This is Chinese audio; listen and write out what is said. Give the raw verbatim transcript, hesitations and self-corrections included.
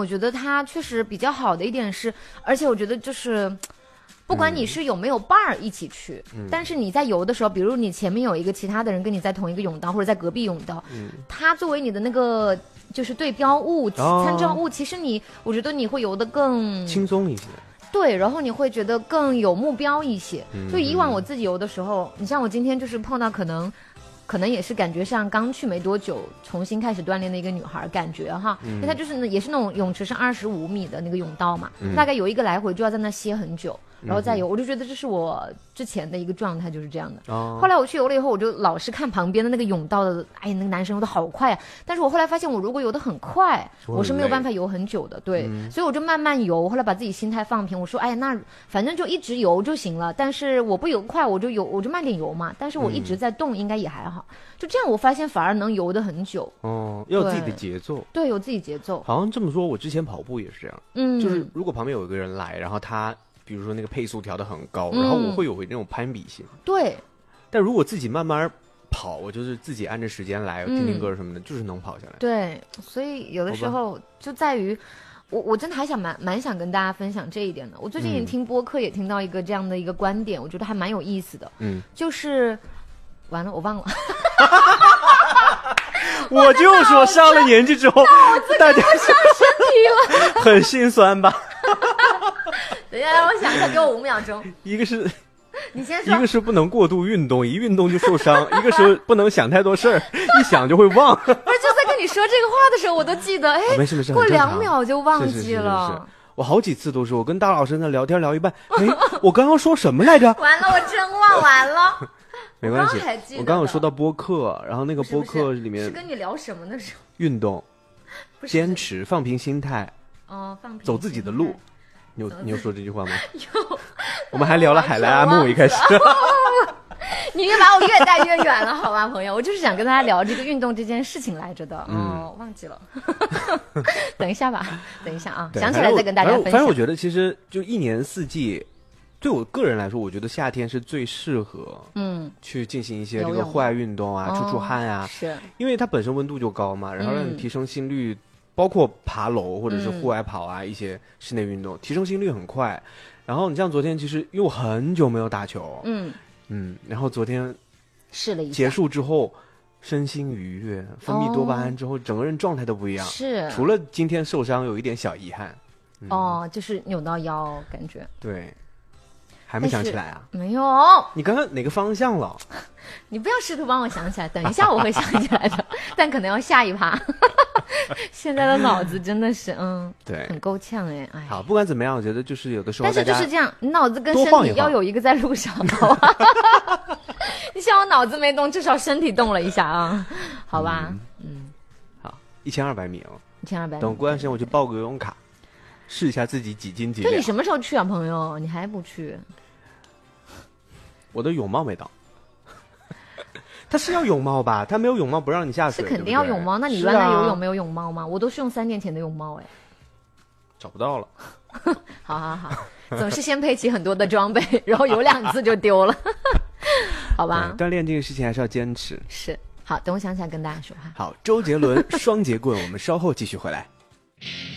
我觉得它确实比较好的一点是，而且我觉得就是不管你是有没有伴儿一起去、嗯、但是你在游的时候，比如你前面有一个其他的人跟你在同一个甬道或者在隔壁甬道、嗯、它作为你的那个就是对标物、哦、参照物，其实你我觉得你会游得更轻松一些， 对，然后你会觉得更有目标一些、嗯、就以往我自己游的时候，你像我今天就是碰到可能可能也是感觉像刚去没多久重新开始锻炼的一个女孩感觉哈、嗯、因为她就是也是那种泳池是二十五米的那个泳道嘛、嗯、大概有一个来回就要在那歇很久，然后再游、嗯、我就觉得这是我之前的一个状态就是这样的、哦、后来我去游了以后，我就老是看旁边的那个泳道的，哎，那个男生游得好快啊，但是我后来发现我如果游得很快我是没有办法游很久的，对、嗯、所以我就慢慢游，后来把自己心态放平，我说哎那反正就一直游就行了，但是我不游快我就游我就慢点游嘛，但是我一直在动、嗯、应该也还好，就这样我发现反而能游得很久。 哦，要有自己的节奏， 对，有自己节奏。 好像这么说我之前跑步也是这样，嗯，就是如果旁边有一个人来，然后他比如说那个配速调得很高、嗯、然后我会有那种攀比心， 对， 但如果自己慢慢跑，我就是自己按着时间来听听歌什么的、嗯、就是能跑下来。 对，所以有的时候就在于我我真的还想蛮蛮想跟大家分享这一点的。我最近也听播客也听到一个这样的一个观点、嗯、我觉得还蛮有意思的，嗯，就是完了我忘了我就说上了年纪之后大家上身体了很心酸吧等一下让我想一下，给我五秒钟。 一个是你先说， 一个是不能过度运动，一运动就受伤一个是不能想太多事儿一想就会忘不是， 就在跟你说这个话的时候我都记得，哎、 啊，没事没事， 过两秒就忘记了。 是是是是是，我好几次都是我跟大老师在聊天聊一半，哎，我刚刚说什么来着完了，我真忘完了没关系， 我我刚刚有说到播客，然后那个播客里面是, 是, 是跟你聊什么的时候， 运动坚持放平心态， 哦，放平走自己的路。你有你有说这句话吗？ 有。 我们还聊了海莱阿木一开始你越把我越带越远了好吧朋友，我就是想跟大家聊这个运动这件事情来着的，嗯、哦，忘记了等一下吧等一下啊，想起来再跟大家分享。 反正我觉得其实就一年四季对我个人来说，我觉得夏天是最适合嗯去进行一些这个户外运动啊，出出汗啊， 是因为它本身温度就高嘛，然后让你提升心率、嗯、包括爬楼或者是户外跑啊、嗯、一些室内运动提升心率很快。然后你像昨天其实因为我很久没有打球，嗯嗯，然后昨天试了一下结束之后身心愉悦，分泌多巴胺之后、哦、整个人状态都不一样， 是除了今天受伤有一点小遗憾、 嗯、哦，就是扭到腰感觉。 对，还没想起来啊？ 没有。 你刚刚哪个方向了？ 你不要试图帮我想起来，等一下我会想起来的但可能要下一趴现在的脑子真的是嗯， 对， 很够呛哎。哎， 好，不管怎么样我觉得就是有的时候但是就是这样，你脑子跟身体要有一个在路上好吧你像我脑子没动，至少身体动了一下啊，好吧。 嗯, 嗯好，一千二百米哦， 一千二百米。 等过段时间我去报个游泳卡，试一下自己几斤几两。 对，你什么时候去啊朋友？你还不去？ 我的泳帽没到他是要泳帽吧？他没有泳帽不让你下水。 是肯定要泳帽。那你原来游泳没有泳帽吗？我都是用三年前的泳帽哎。 找不到了好好好，总是先配齐很多的装备然后游两次就丢了好吧， 锻炼这个事情还是要坚持。 是，好，等我想起来跟大家说哈。 好，周杰伦双节棍我们稍后继续回来。